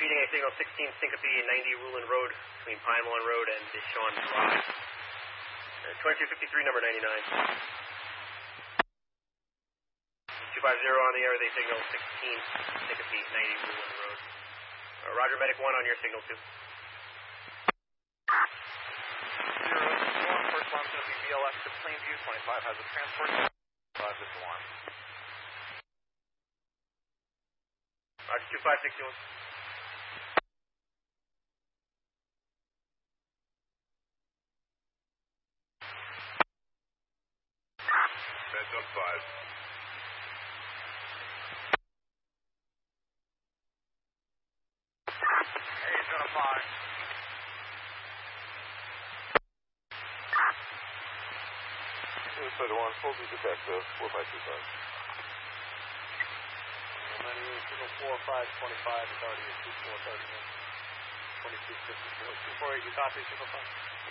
feeding a signal 16 Syncope 90 Rulin Road between Pine Lawn Road and Deshawn Drive. 2253, number 99. 250 on the air, they signal 16 Syncope 90 Rulin Road. Roger, Medic 1 on your signal 2. 0-1, first alarm's going to be BLX to Plainview, 25 has a transport, 5 this alarm. Roger, 2561. Beds on 5. Hey, on 5. Inside the one, full to back to 4525. 98, signal 4525 is already at 2431. 2254. 248, you copy, signal 5?